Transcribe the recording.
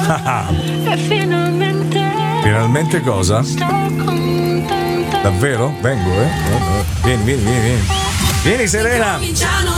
E Finalmente cosa? Davvero? Vengo, Vieni, Serena. Cominciano